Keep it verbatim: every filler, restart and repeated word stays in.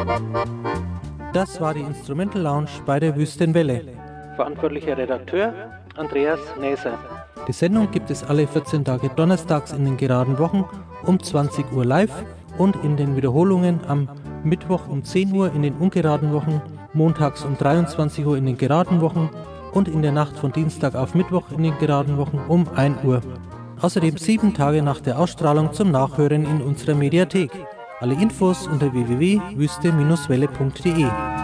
Das war die Instrumental Lounge bei der Wüstenwelle. Verantwortlicher Redakteur Andreas Näser. Die Sendung gibt es alle vierzehn Tage donnerstags in den geraden Wochen um zwanzig Uhr live und in den Wiederholungen am Mittwoch um zehn Uhr in den ungeraden Wochen, montags um dreiundzwanzig Uhr in den geraden Wochen und in der Nacht von Dienstag auf Mittwoch in den geraden Wochen um ein Uhr. Außerdem sieben Tage nach der Ausstrahlung zum Nachhören in unserer Mediathek. Alle Infos unter w w w punkt wüste Bindestrich welle punkt de.